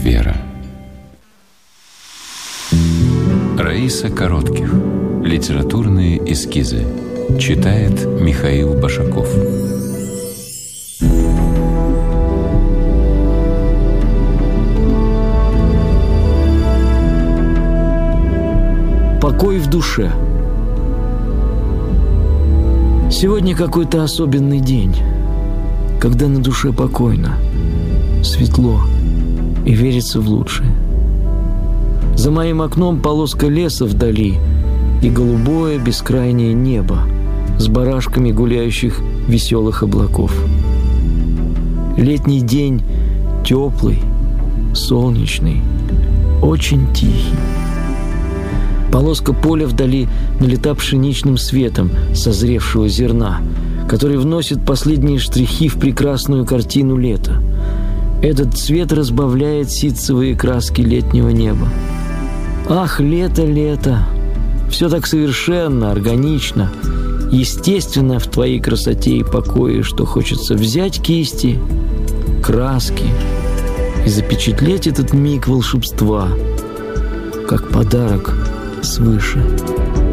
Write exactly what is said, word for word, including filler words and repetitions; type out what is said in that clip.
Вера. Раиса Коротких. Литературные эскизы. Читает Михаил Башаков. Покой в душе. Сегодня какой-то особенный день, когда на душе покойно, светло и верится в лучшее. За моим окном полоска леса вдали и голубое бескрайнее небо с барашками гуляющих веселых облаков. Летний день теплый, солнечный, очень тихий. Полоска поля вдали налита пшеничным светом созревшего зерна, который вносит последние штрихи в прекрасную картину лета. Этот цвет разбавляет ситцевые краски летнего неба. Ах, лето, лето! Все так совершенно, органично, естественно в твоей красоте и покое, что хочется взять кисти, краски и запечатлеть этот миг волшебства, как подарок свыше.